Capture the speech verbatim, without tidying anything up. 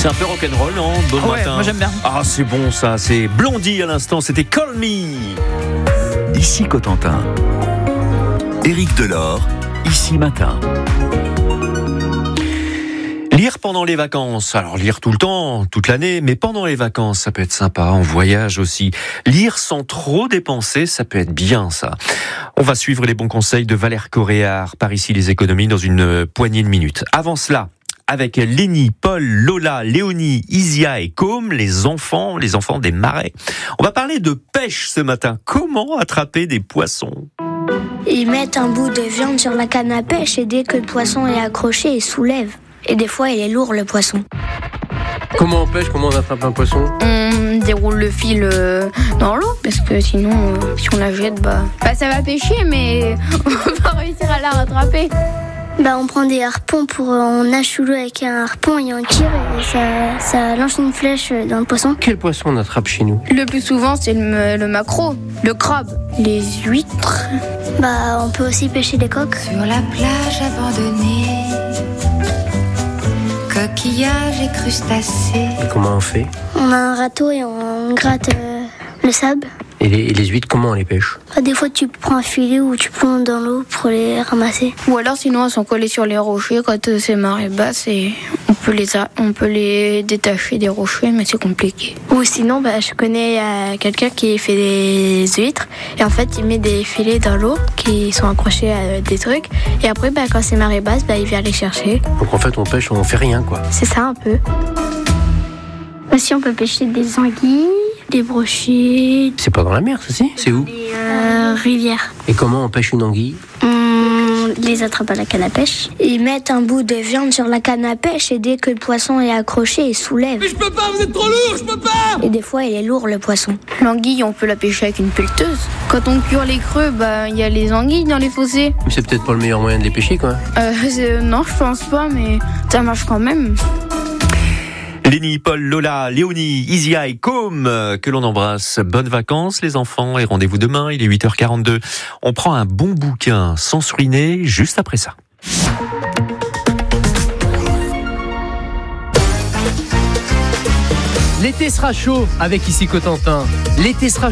C'est un peu rock'n'roll, non? Bon Ah ouais, matin. moi j'aime bien. Ah, c'est bon ça, c'est Blondie à l'instant, c'était Call Me. Ici Cotentin. Éric Delort, ici Matin. Lire pendant les vacances. Alors lire tout le temps, toute l'année, mais pendant les vacances, ça peut être sympa. En voyage aussi. Lire sans trop dépenser, ça peut être bien ça. On va suivre les bons conseils de Valère Coréard, par ici les économies, dans une poignée de minutes. Avant cela, avec Lénie, Paul, Lola, Léonie, Isia et Com, les enfants, les enfants des marais. On va parler de pêche ce matin. Comment attraper des poissons? Ils mettent un bout de viande sur la canne à pêche et dès que le poisson est accroché, ils soulèvent. Et des fois, il est lourd, le poisson. Comment on pêche? Comment on attrape un poisson? On déroule le fil euh, dans l'eau, parce que sinon, euh, si on la jette, bah, bah ça va pêcher, mais on va pas réussir à la rattraper. Bah, on prend des harpons pour on nage sous l'eau avec un harpon et on tire et ça, ça lance une flèche dans le poisson. Quel poisson on attrape chez nous? Le plus souvent, c'est le, le maquereau, le crabe, les huîtres. Bah, on peut aussi pêcher des coques. Sur la plage abandonnée, coquillages et crustacés. Et comment on fait? On a un râteau et on gratte euh, le sable. Et les, et les huîtres, comment on les pêche? Bah, des fois, tu prends un filet ou tu plonges dans l'eau pour les ramasser. Ou alors, sinon, elles sont collées sur les rochers quand euh, c'est marée basse et on peut les, a- on peut les détacher des rochers, mais c'est compliqué. Ou sinon, bah, je connais euh, quelqu'un qui fait des huîtres et en fait, il met des filets dans l'eau qui sont accrochés à des trucs et après, bah, quand c'est marée basse, bah, il vient les chercher. Donc en fait, on pêche, on fait rien, quoi. C'est ça un peu. Aussi, on peut pêcher des anguilles, des brochets, C'est pas dans la mer, ceci? C'est où? des euh, rivières. Et comment on pêche une anguille? On les attrape à la canne à pêche. Ils mettent un bout de viande sur la canne à pêche et dès que le poisson est accroché, ils soulèvent. Mais je peux pas, vous êtes trop lourd, je peux pas! Et des fois, il est lourd, le poisson. L'anguille, on peut la pêcher avec une pelleteuse. Quand on cure les creux, bah, il y a les anguilles dans les fossés. Mais c'est peut-être pas le meilleur moyen de les pêcher, quoi. Euh, c'est- non, je pense pas, mais ça marche quand même. Lénie, Paul, Lola, Léonie, Isia et Com, euh, que l'on embrasse. Bonnes vacances les enfants et rendez-vous demain, il est huit heures quarante-deux. On prend un bon bouquin sans se ruiner juste après ça. L'été sera chaud avec Ici Cotentin. L'été sera